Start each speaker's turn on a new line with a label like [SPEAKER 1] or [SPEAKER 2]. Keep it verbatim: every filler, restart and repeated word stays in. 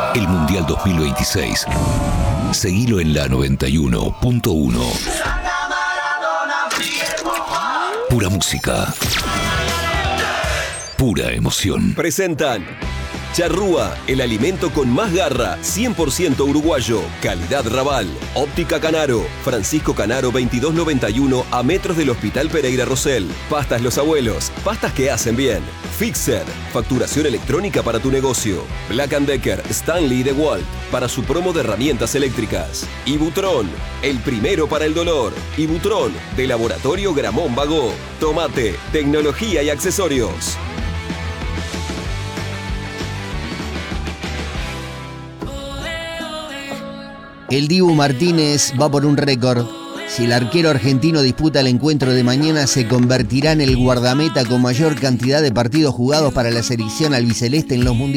[SPEAKER 1] El Mundial dos mil veintiséis. Seguilo en la noventa y uno punto uno. Pura música. Pura emoción.
[SPEAKER 2] Presentan Charrúa, el alimento con más garra, cien por ciento uruguayo, calidad Raval. Óptica Canaro, Francisco Canaro veintidós noventa y uno, a metros del Hospital Pereira Rosell. Pastas Los Abuelos, pastas que hacen bien. Fixer, facturación electrónica para tu negocio. Black and Decker, Stanley y DeWalt, para su promo de herramientas eléctricas. Ibutron, el primero para el dolor. Ibutron, de Laboratorio Gramón Bagó. Tomate, tecnología y accesorios.
[SPEAKER 3] El Dibu Martínez va por un récord. Si el arquero argentino disputa el encuentro de mañana, se convertirá en el guardameta con mayor cantidad de partidos jugados para la selección albiceleste en los mundiales.